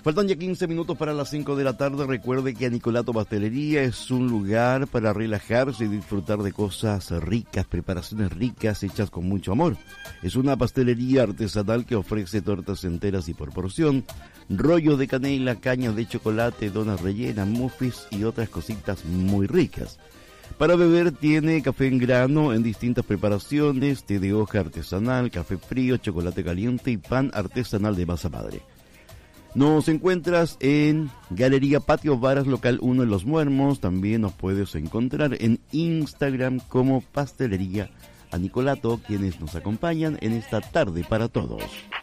Faltan ya 15 minutos para las 5 de la tarde. Recuerde que Anicolato Pastelería es un lugar para relajarse y disfrutar de cosas ricas, preparaciones ricas hechas con mucho amor. Es una pastelería artesanal que ofrece tortas enteras y por porción, rollos de canela, cañas de chocolate, donas rellenas, muffins y otras cositas muy ricas. Para beber tiene café en grano en distintas preparaciones, té de hoja artesanal, café frío, chocolate caliente y pan artesanal de masa madre. Nos encuentras en Galería Patio Varas, local 1 en Los Muermos. También nos puedes encontrar en Instagram como Pastelería Anicolato, quienes nos acompañan en esta tarde para todos.